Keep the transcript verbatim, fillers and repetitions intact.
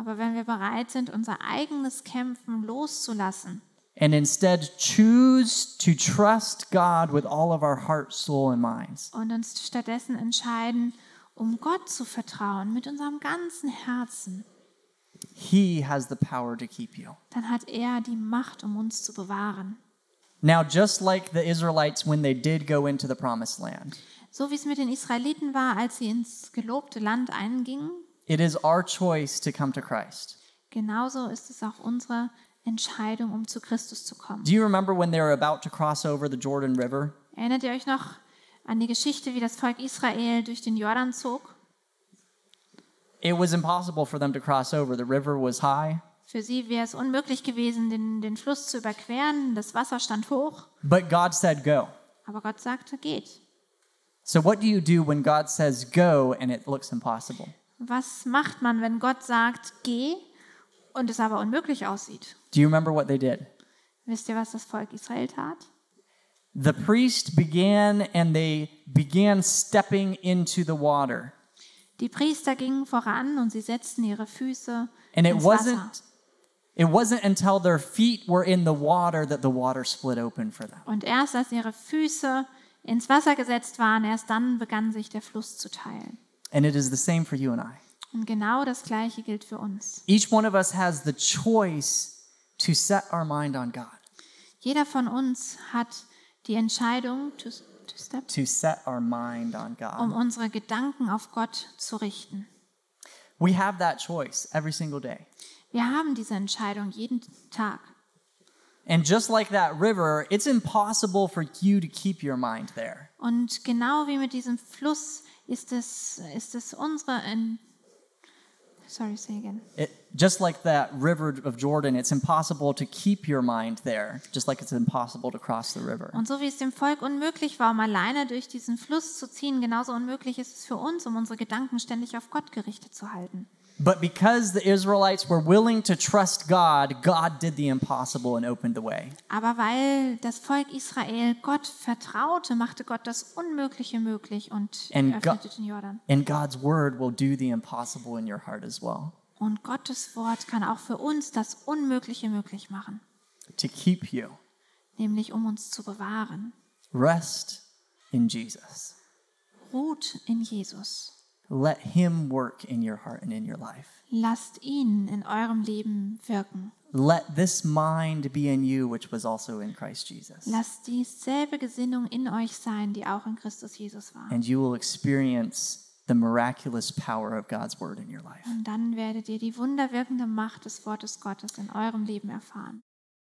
Aber wenn wir bereit sind, unser eigenes Kämpfen loszulassen and instead choose to trust God with all of our heart, soul, and minds, und uns stattdessen entscheiden, um Gott zu vertrauen mit unserem ganzen Herzen, He has the power to keep you. dann hat er die Macht, um uns zu bewahren. Now, just like the Israelites when they did go into the promised land, So wie es mit den Israeliten war, als sie ins gelobte Land eingingen, it is our choice to come to Christ. genauso ist es auch unsere Entscheidung, um zu Christus zu kommen. Do you remember when they were about to cross over the Jordan River? Erinnert ihr euch noch an die Geschichte, wie das Volk Israel durch den Jordan zog? It was impossible for them to cross over. The river was high, Für sie wäre es unmöglich gewesen, den, den Fluss zu überqueren. Das Wasser stand hoch, but God said go. aber Gott sagte, geht. So what do you do when God says go and it looks impossible? Was macht man, wenn Gott sagt, geh und es aber unmöglich aussieht? Do you remember what they did? Wisst ihr, was das Volk Israel tat? The priest began and they began stepping into the water. Die Priester gingen voran und sie setzten ihre Füße And it ins Wasser. wasn't it wasn't until their feet were in the water that the water split open for them. Und erst als ihre Füße ins Wasser gesetzt waren, erst dann begann sich der Fluss zu teilen. And it is the same for you and I. Und genau das Gleiche gilt für uns. Each one of us has the choice to set our mind on God, Jeder von uns hat die Entscheidung, to, to step, to set our mind on um God. unsere Gedanken auf Gott zu richten. We have that choice every single day. Wir haben diese Entscheidung jeden Tag. And just like that river, it's impossible for you to keep your mind there. Und genau wie mit diesem Fluss ist es, ist es unsere... En Sorry, say again. It, just like that river of Jordan, it's impossible to keep your mind there, just like it's impossible to cross the river. Und so wie es dem Volk unmöglich war, um alleine durch diesen Fluss zu ziehen, genauso unmöglich ist es für uns, um unsere Gedanken ständig auf Gott gerichtet zu halten. But because the Israelites were willing to trust God, God did the impossible and opened the way. Aber weil das Volk Israel Gott vertraute, machte Gott das Unmögliche möglich und And öffnete God- den Jordan. And God's word will do the impossible in your heart as well, Und Gottes Wort kann auch für uns das Unmögliche möglich machen, to keep you. nämlich um uns zu bewahren. Rest in Jesus. Ruht in Jesus. Let him work in your heart and in your life. Lasst ihn in eurem Leben wirken. Let this mind be in you, which was also in Christ Jesus. Lasst dieselbe Gesinnung in euch sein, die auch in Christus Jesus war. And you will experience the miraculous power of God's word in your life. Und dann werdet ihr die wunderwirkende Macht des Wortes Gottes in eurem Leben erfahren.